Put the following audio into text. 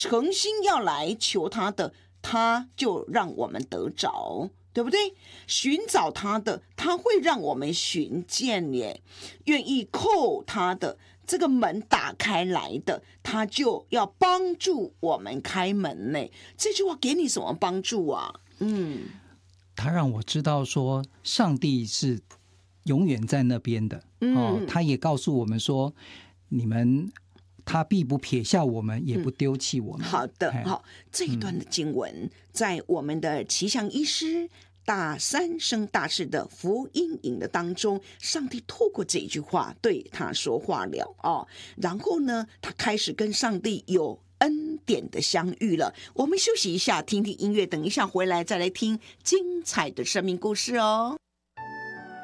诚心要来求他的，他就让我们得着，对不对？寻找他的，他会让我们寻见耶。愿意叩他的，这个门打开来的，他就要帮助我们开门呢。这句话给你什么帮助啊？ 他让我知道说，上帝是永远在那边的。他也告诉我们说，他必不撇下我们，也不丢弃我们。 好的，好，这一段的经文在我们的奇祥医师大三生大事的福音营的当中，上帝透过这句话对他说话了然后呢，他开始跟上帝有恩典的相遇了。我们休息一下，听听音乐，等一下回来再来听精彩的生命故事哦。